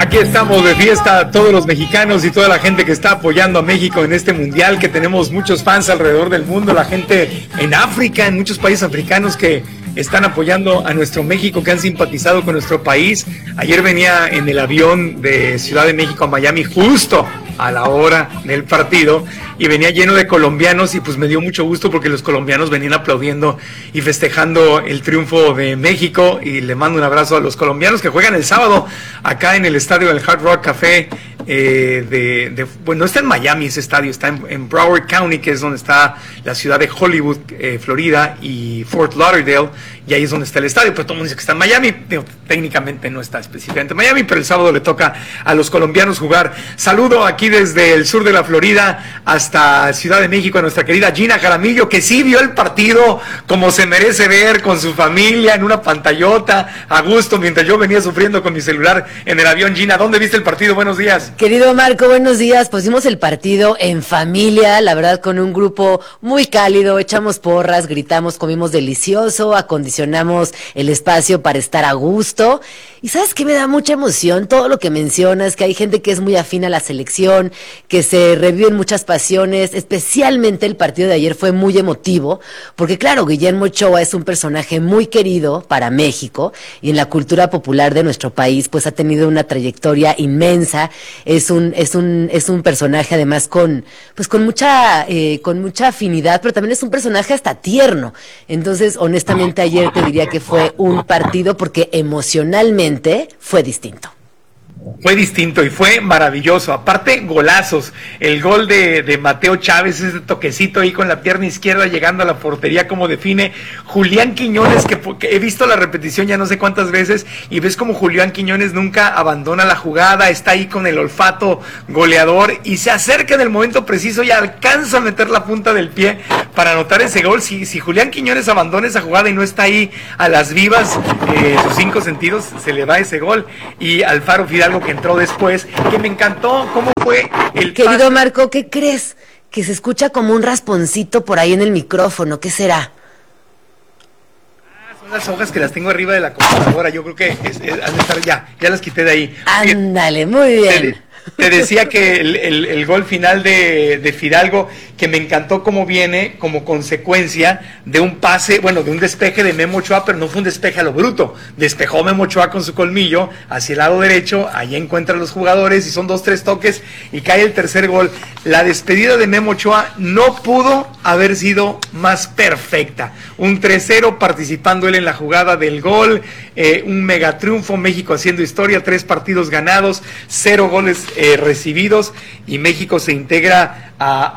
Aquí estamos de fiesta, todos los mexicanos y toda la gente que está apoyando a México en este mundial, que tenemos muchos fans alrededor del mundo, la gente en África, en muchos países africanos que están apoyando a nuestro México, que han simpatizado con nuestro país. Ayer venía en el avión de Ciudad de México a Miami justo a la hora del partido y venía lleno de colombianos y pues me dio mucho gusto porque los colombianos venían aplaudiendo y festejando el triunfo de México, y le mando un abrazo a los colombianos que juegan el sábado acá en el estadio del Hard Rock Café. Bueno, no está en Miami ese estadio, está en Broward County, que es donde está la ciudad de Hollywood, Florida, y Fort Lauderdale, y ahí es donde está el estadio. Pero todo el mundo dice que está en Miami. Técnicamente no está específicamente en Miami, pero el sábado le toca a los colombianos jugar. Saludo aquí desde el sur de la Florida hasta Ciudad de México a nuestra querida Gina Jaramillo, que sí vio el partido como se merece ver, con su familia en una pantallota a gusto, mientras yo venía sufriendo con mi celular en el avión. Gina, ¿dónde viste el partido? Buenos días. Querido Marco, buenos días. Pues vimos el partido en familia, la verdad, con un grupo muy cálido, echamos porras, gritamos, comimos delicioso, acondicionamos el espacio para estar a gusto. Y ¿sabes qué me da mucha emoción? Todo lo que mencionas, que hay gente que es muy afín a la selección, que se reviven muchas pasiones. Especialmente el partido de ayer fue muy emotivo, porque claro, Guillermo Ochoa es un personaje muy querido para México y en la cultura popular de nuestro país, pues ha tenido una trayectoria inmensa. Es un personaje además con mucha afinidad, pero también es un personaje hasta tierno. Entonces, honestamente, ayer te diría que fue un partido porque emocionalmente fue distinto. Fue distinto y fue maravilloso. Aparte, golazos. El gol de Mateo Chávez, ese toquecito ahí con la pierna izquierda llegando a la portería, como define Julián Quiñones, que he visto la repetición ya no sé cuántas veces, y ves como Julián Quiñones nunca abandona la jugada, está ahí con el olfato goleador y se acerca en el momento preciso y alcanza a meter la punta del pie para anotar ese gol. Si Julián Quiñones abandona esa jugada y no está ahí a las vivas, sus 5 sentidos, se le va ese gol. Y Alfaro Fidalgo, que entró después, que me encantó cómo fue el Querido pase. Marco, ¿qué crees? Que se escucha como un rasponcito por ahí en el micrófono. ¿Qué será? Son las hojas que las tengo arriba de la computadora. Yo creo que han de estar ya las quité de ahí. Ándale, muy bien. Te decía que el gol final de Fidalgo, que me encantó cómo viene como consecuencia de un pase, bueno, de un despeje de Memo Ochoa, pero no fue un despeje a lo bruto. Despejó Memo Ochoa con su colmillo hacia el lado derecho, allí encuentra a los jugadores y son 2-3 toques y cae el tercer gol. La despedida de Memo Ochoa no pudo haber sido más perfecta. Un 3-0 participando él en la jugada del gol, un mega triunfo, México haciendo historia, 3 partidos ganados, 0 goles recibidos, y México se integra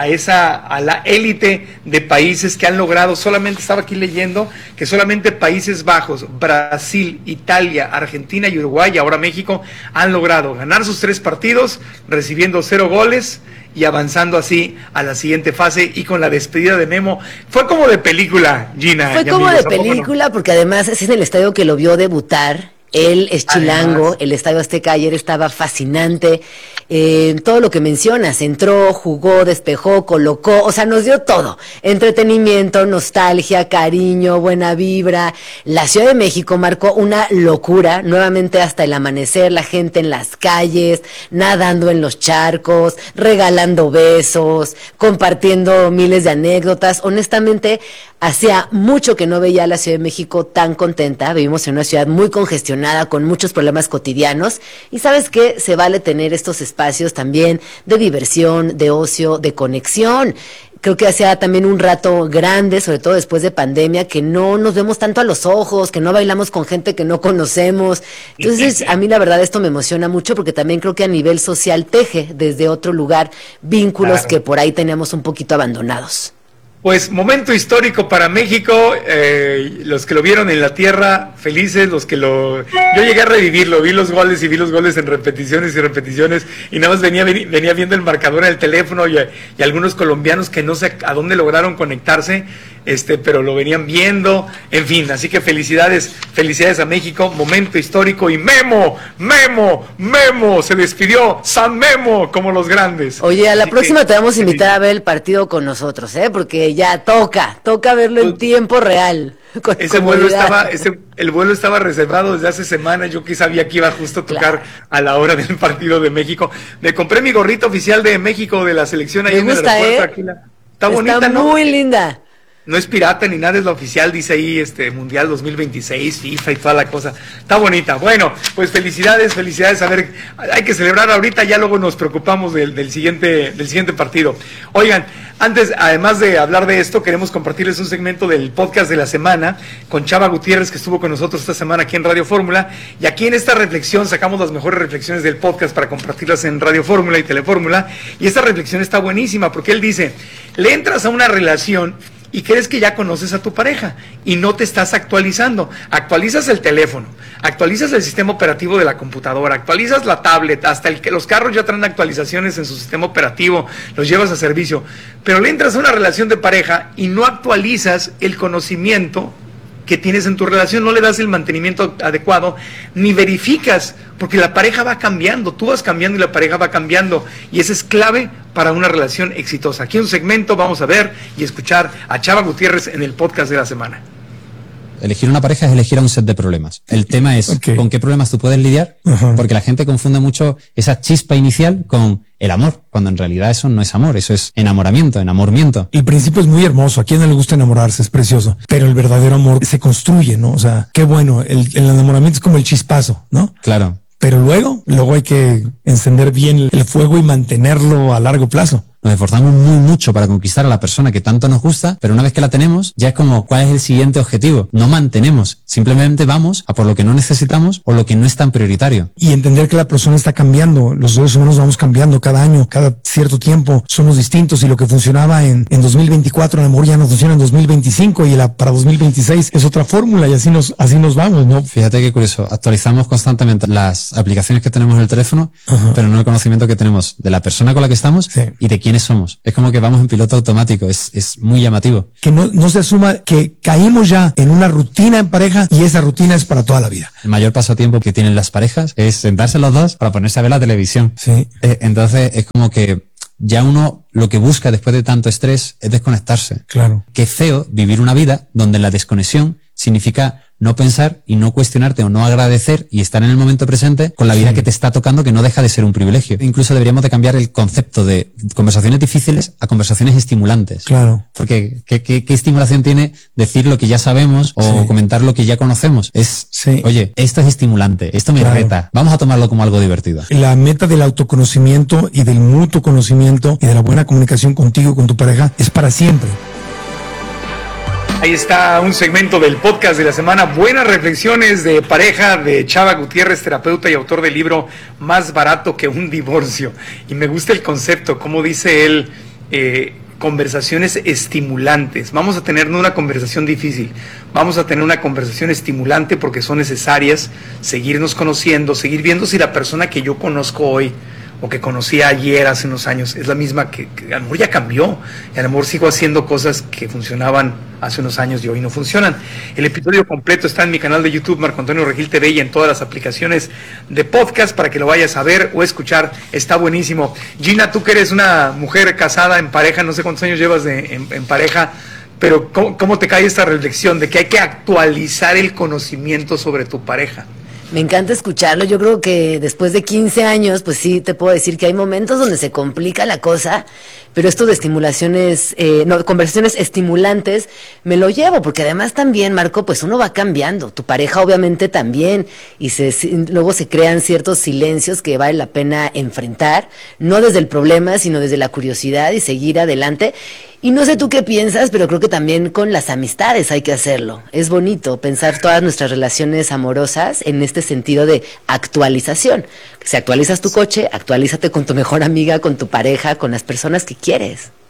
a la élite de países que han logrado, solamente estaba aquí leyendo, que solamente Países Bajos, Brasil, Italia, Argentina y Uruguay, y ahora México, han logrado ganar sus 3 partidos, recibiendo 0 goles y avanzando así a la siguiente fase. Y con la despedida de Memo, fue como de película, Gina. Fue como de película, porque además es en el estadio que lo vio debutar. Él es chilango, además, el Estadio Azteca ayer estaba fascinante, todo lo que mencionas, entró, jugó, despejó, colocó, o sea, nos dio todo, entretenimiento, nostalgia, cariño, buena vibra. La Ciudad de México marcó una locura, nuevamente hasta el amanecer, la gente en las calles, nadando en los charcos, regalando besos, compartiendo miles de anécdotas. Honestamente, hacía mucho que no veía a la Ciudad de México tan contenta. Vivimos en una ciudad muy congestionada, con muchos problemas cotidianos, y ¿sabes qué? Se vale tener estos espacios también de diversión, de ocio, de conexión. Creo que hacía también un rato grande, sobre todo después de pandemia, que no nos vemos tanto a los ojos, que no bailamos con gente que no conocemos. Entonces, a mí la verdad esto me emociona mucho, porque también creo que a nivel social teje desde otro lugar vínculos, claro, que por ahí teníamos un poquito abandonados. Pues momento histórico para México, los que lo vieron en la tierra, felices, los que yo llegué a revivirlo, vi los goles en repeticiones y repeticiones, y nada más venía viendo el marcador en el teléfono, y algunos colombianos que no sé a dónde lograron conectarse, pero lo venían viendo, en fin, así que felicidades a México, momento histórico, y Memo, se despidió, San Memo, como los grandes. Oye, a la próxima te vamos a invitar a ver el partido con nosotros, porque ya toca verlo en tiempo real. El vuelo estaba reservado desde hace semanas. Yo que sabía que iba justo a tocar a la hora del partido de México. Me compré mi gorrita oficial de México de la selección ahí en el aeropuerto. Está bonita, ¿no? Está muy linda. No es pirata ni nada, es la oficial, dice ahí Mundial 2026, FIFA y toda la cosa. Está bonita. Bueno, pues felicidades. A ver, hay que celebrar ahorita, ya luego nos preocupamos del siguiente partido. Oigan, antes, además de hablar de esto, queremos compartirles un segmento del podcast de la semana con Chava Gutiérrez, que estuvo con nosotros esta semana aquí en Radio Fórmula. Y aquí en esta reflexión sacamos las mejores reflexiones del podcast para compartirlas en Radio Fórmula y Telefórmula. Y esta reflexión está buenísima porque él dice, le entras a una relación y crees que ya conoces a tu pareja y no te estás actualizando. Actualizas el teléfono, actualizas el sistema operativo de la computadora, actualizas la tablet, hasta los carros ya traen actualizaciones en su sistema operativo, los llevas a servicio, pero le entras a una relación de pareja y no actualizas el conocimiento que tienes en tu relación, no le das el mantenimiento adecuado, ni verificas, porque la pareja va cambiando, tú vas cambiando y la pareja va cambiando, y eso es clave para una relación exitosa. Aquí un segmento, vamos a ver y escuchar a Chava Gutiérrez en el podcast de la semana. Elegir una pareja es elegir a un set de problemas. El tema es con qué problemas tú puedes lidiar, porque la gente confunde mucho esa chispa inicial con el amor, cuando en realidad eso no es amor, eso es enamoramiento. El principio es muy hermoso, a quien no le gusta enamorarse, es precioso, pero el verdadero amor se construye, ¿no? O sea, qué bueno, el enamoramiento es como el chispazo, ¿no? Claro. Pero luego hay que encender bien el fuego y mantenerlo a largo plazo. Nos esforzamos mucho para conquistar a la persona que tanto nos gusta, pero una vez que la tenemos, ya es como, ¿cuál es el siguiente objetivo? No mantenemos, simplemente vamos a por lo que no necesitamos o lo que no es tan prioritario. Y entender que la persona está cambiando, los seres humanos vamos cambiando cada año, cada cierto tiempo, somos distintos, y lo que funcionaba en 2024 a lo mejor ya no funciona en 2025, y para 2026 es otra fórmula, y así nos vamos, ¿no? Fíjate qué curioso, actualizamos constantemente las aplicaciones que tenemos en el teléfono, pero no el conocimiento que tenemos de la persona con la que estamos y de quiénes somos. Es como que vamos en piloto automático, es muy llamativo. Que no se asuma que caímos ya en una rutina en pareja y esa rutina es para toda la vida. El mayor pasatiempo que tienen las parejas es sentarse los dos para ponerse a ver la televisión. Sí. Entonces es como que ya uno lo que busca después de tanto estrés es desconectarse. Claro. Qué feo vivir una vida donde la desconexión significa no pensar y no cuestionarte o no agradecer y estar en el momento presente con la vida que te está tocando, que no deja de ser un privilegio. Incluso deberíamos de cambiar el concepto de conversaciones difíciles a conversaciones estimulantes. Claro. Porque ¿qué estimulación tiene decir lo que ya sabemos o comentar lo que ya conocemos? Oye, esto es estimulante, esto me reta, vamos a tomarlo como algo divertido. La meta del autoconocimiento y del mutuo conocimiento y de la buena comunicación contigo y con tu pareja es para siempre. Ahí está un segmento del podcast de la semana, buenas reflexiones de pareja de Chava Gutiérrez, terapeuta y autor del libro Más barato que un divorcio. Y me gusta el concepto, como dice él, conversaciones estimulantes. Vamos a tener no una conversación difícil, vamos a tener una conversación estimulante porque son necesarias seguirnos conociendo, seguir viendo si la persona que yo conozco hoy o que conocí ayer, hace unos años, es la misma que a lo mejor ya cambió, y a lo mejor sigo haciendo cosas que funcionaban hace unos años y hoy no funcionan. El episodio completo está en mi canal de YouTube, Marco Antonio Regil TV, y en todas las aplicaciones de podcast para que lo vayas a ver o escuchar. Está buenísimo. Gina, tú que eres una mujer casada en pareja, no sé cuántos años llevas en pareja, pero ¿cómo te cae esta reflexión de que hay que actualizar el conocimiento sobre tu pareja? Me encanta escucharlo. Yo creo que después de 15 años, pues sí te puedo decir que hay momentos donde se complica la cosa, pero esto de estimulaciones, conversaciones estimulantes, me lo llevo, porque además también, Marco, pues uno va cambiando, tu pareja obviamente también, y luego se crean ciertos silencios que vale la pena enfrentar, no desde el problema, sino desde la curiosidad y seguir adelante. Y no sé tú qué piensas, pero creo que también con las amistades hay que hacerlo. Es bonito pensar todas nuestras relaciones amorosas en este sentido de actualización. Si actualizas tu coche, actualízate con tu mejor amiga, con tu pareja, con las personas que quieres.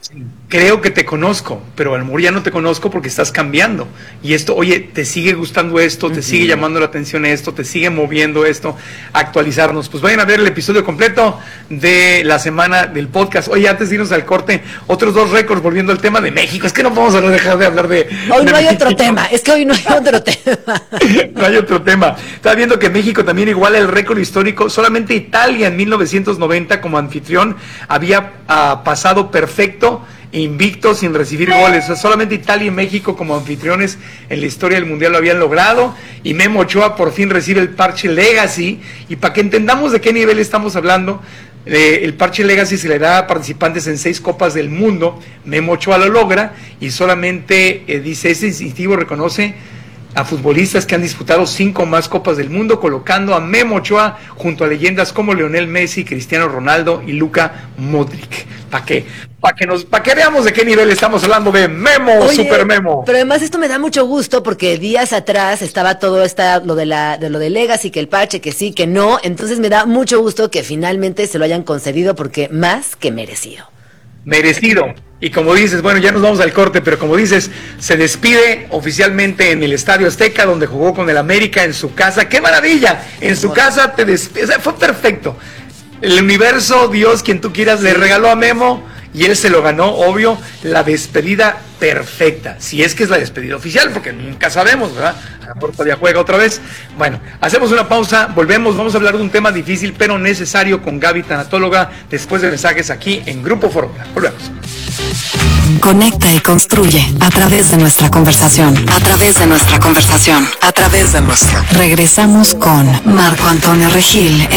creo que te conozco, pero a lo mejor ya no te conozco porque estás cambiando. Y esto, oye, te sigue gustando esto, te sigue llamando la atención esto, te sigue moviendo esto, actualizarnos. Pues vayan a ver el episodio completo de la semana del podcast. Oye, antes de irnos al corte, otros 2 récords, volviendo al tema de México. Es que no podemos dejar de hablar de... Hoy de no hay México. otro tema, es que hoy no hay otro tema. No hay otro tema. Estaba viendo que México también iguala el récord histórico. Solamente Italia en 1990 como anfitrión había pasado perfecto, invicto, sin recibir goles. O sea, solamente Italia y México como anfitriones en la historia del Mundial lo habían logrado. Y Memo Ochoa por fin recibe el parche Legacy. Y para que entendamos de qué nivel estamos hablando, el parche Legacy se le da a participantes en 6 Copas del Mundo. Memo Ochoa lo logra y solamente dice, ese distintivo reconoce a futbolistas que han disputado 5 más Copas del Mundo, colocando a Memo Ochoa junto a leyendas como Lionel Messi, Cristiano Ronaldo y Luka Modric. ¿Para que veamos de qué nivel estamos hablando de Memo, Oye, Super Memo? Pero además esto me da mucho gusto porque días atrás estaba todo lo de Legacy, que el parche, que sí, que no. Entonces me da mucho gusto que finalmente se lo hayan concedido porque más que merecido. Merecido. Y como dices, bueno, ya nos vamos al corte, pero como dices, se despide oficialmente en el Estadio Azteca, donde jugó con el América en su casa. ¡Qué maravilla! En su casa te despide, o sea, fue perfecto. El universo, Dios, quien tú quieras, le regaló a Memo y él se lo ganó, obvio, la despedida perfecta. Si es que es la despedida oficial, porque nunca sabemos, ¿verdad? A lo mejor todavía juega otra vez. Bueno, hacemos una pausa, volvemos, vamos a hablar de un tema difícil pero necesario con Gaby, tanatóloga, después de mensajes aquí en Grupo Fórmula. Volvemos. Conecta y construye a través de nuestra conversación. A través de nuestra conversación. A través de nuestra. Regresamos con Marco Antonio Regil